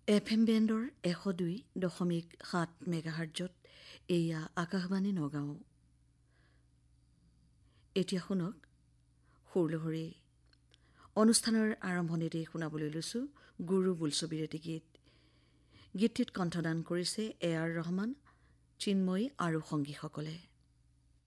FM বেণ্ডৰ 102.7 মেগাহাৰ্জত এয়া আকাশবাণী নগাঁও। এতিয়া শুনক সুৰলহৰী অনুষ্ঠানৰ আৰম্ভণিতে শুনাবলৈ লৈছোঁ গুৰু বোলছবিৰ এটি গীত। গীতটিত কণ্ঠদান কৰিছে এ আৰ ৰহমান, চিন্ময়ী আৰু সংগীসকলে।